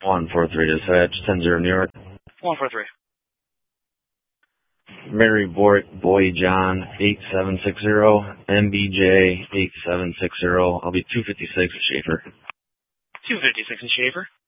143 dispatch, 10-0 New York. 143. Mary Boy John 8760, MBJ 8760. I'll be 256 at Schaefer. 256 in Schaefer.